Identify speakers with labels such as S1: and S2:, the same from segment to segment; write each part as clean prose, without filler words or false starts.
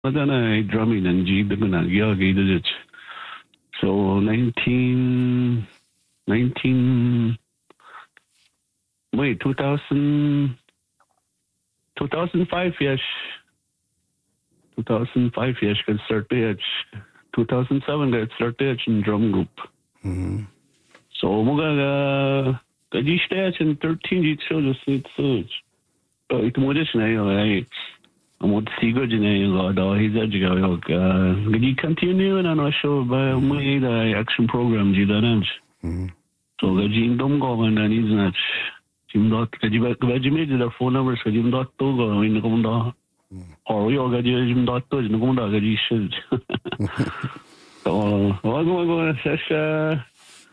S1: Madana drumming and G the gonna it. So 2000 2005 yes 2005 yes got started 2007 got started in drum group. So muga the stage in 13 it shows it so it modest na I I'm sigo jine da he's a gadi continue and I show by my the action program jidanj. So gadi dom go and is not Jim dot gadi made the phone number so Jim dot to go in the or yo gadi Jim dot to in the gadi should. So I go session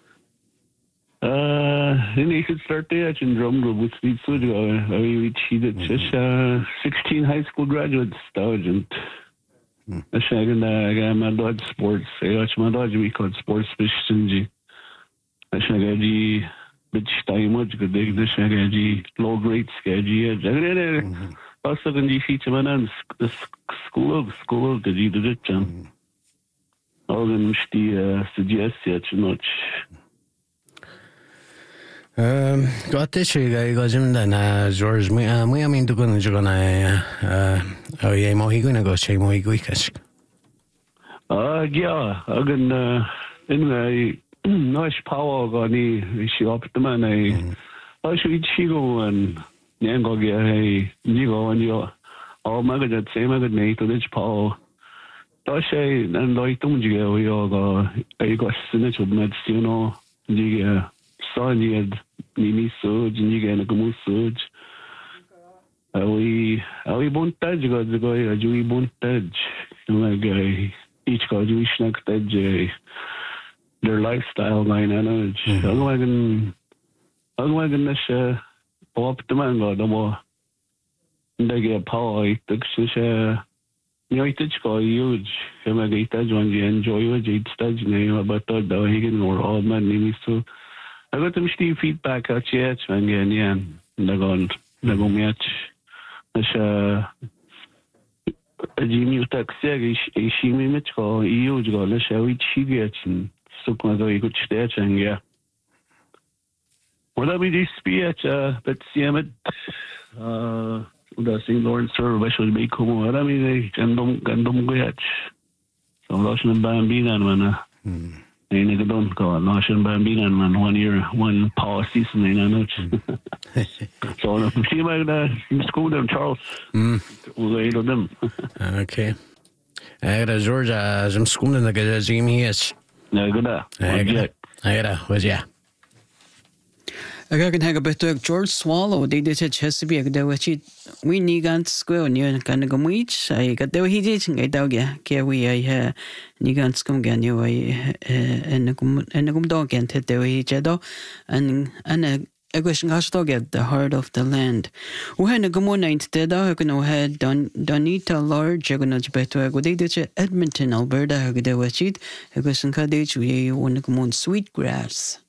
S1: then he could start there in drum group with Sweet Studio. We cheated just 16 high school graduates, Sergeant. I got my dodge sports. I got my dodge we called sports fishing. I got the bitch time much good day. This I got the low grade sketchy. Also, can you see man the school the did it. All them the suggest yet not.
S2: Gott się gozim na George my amin to gonna jogana ye mohi gonna go che mohi guikas.
S1: Yeah, again in nice power gani she up the man I should chigo and nyango ge nigo and yo all magazine same magazine ne to this power. Da she and like tum ji yo go I got sinach med you know the Sonny Nini Suj, Niga and a Gumu Suj. We won't touch God's a guy, we won't touch. Like each God, we snack touch their lifestyle, line, I know. I'm like this pop the man, God, the more they get power, it takes you know, it's huge. I'm like, it's one you enjoy it, it's name about the Higgin or all man, Nini so. I got them Steve feedback out yet, and yeah, they're going match. It's a Jimmy taxi, a shimmy mitch or EU go, let's show it she gets and suck my very good stage, and yeah. Well, I mean, this speech, but see, I'm the St. Lawrence service should be cool. I mean, they can don't get so Russian Bambina, man. I don't go Russian Bambina, man. 1 year, one power season, I know. So, if you see my school, them Charles, we'll go to them.
S2: Okay. I got a Georgia, some school in the Jimmy is.
S1: No, good.
S2: I got a, was yeah.
S3: Aga kan haga beto George Swallow they did Chesapeake ag daw chi we ni gant square ni kan go much I got daw he did ngai daw ya ke we I ni gant skum gan you I en gum dog and te daw he jedo and a question hashtag at the heart of the land. We had a good morning today. I can had Donita Large. I'm going to beto go did Edmonton, Alberta. I got daw chit. A question kadich we want to come on Sweetgrass.